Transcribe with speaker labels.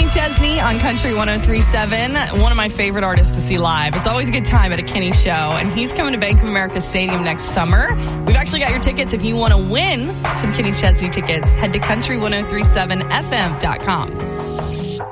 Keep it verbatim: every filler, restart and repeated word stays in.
Speaker 1: Chesney on Country one oh three point seven. One of my favorite artists to see live. It's always a good time at a Kenny show, and he's coming to Bank of America Stadium next summer. We've actually got your tickets. If you want to win some Kenny Chesney tickets, head to country ten thirty-seven f m dot com.